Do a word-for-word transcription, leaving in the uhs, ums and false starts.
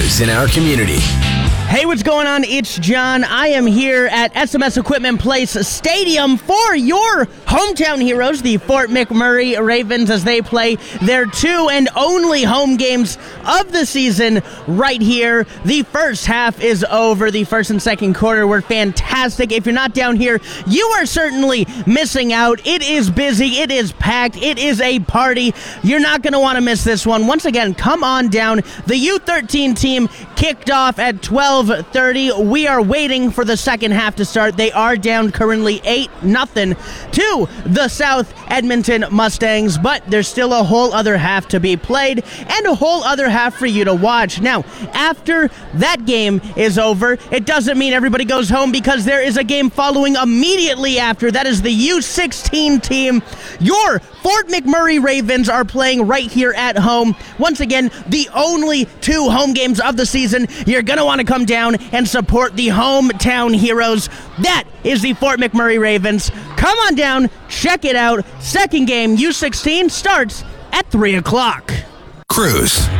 heroes in our community. Hey, what's going on? It's John. I am here at S M S Equipment Place Stadium for your hometown heroes, the Fort McMurray Ravens, as they play their two and only home games of the season right here. The first half is over. The first and second quarter were fantastic. If you're not down here, you are certainly missing out. It is busy. It is packed. It is a party. You're not going to want to miss this one. Once again, come on down. The U thirteen team kicked off at twelve thirty. We are waiting for the second half to start. They are down currently eight nothing to the South Edmonton Mustangs, but there's still a whole other half to be played and a whole other half for you to watch. Now, after that game is over, it doesn't mean everybody goes home, because there is a game following immediately after. That is the U sixteen team. Your Fort McMurray Ravens are playing right here at home. Once again, the only two home games of the season. You're going to want to come down and support the hometown heroes. That is the Fort McMurray Ravens. Come on down, check it out. Second game, U sixteen, starts at three o'clock. Cruise.